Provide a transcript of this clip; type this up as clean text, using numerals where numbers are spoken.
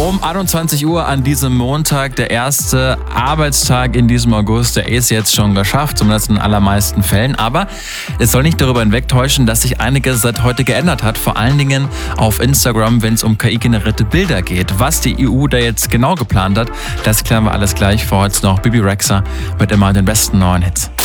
Um 21 Uhr an diesem Montag, der erste Arbeitstag in diesem August, der ist jetzt schon geschafft, zumindest in allermeisten Fällen. Aber es soll nicht darüber hinwegtäuschen, dass sich einiges seit heute geändert hat, vor allen Dingen auf Instagram, wenn es um KI-generierte Bilder geht. Was die EU da jetzt genau geplant hat, das klären wir alles gleich. Vor heute noch Bibi Rexha mit immer den besten neuen Hits.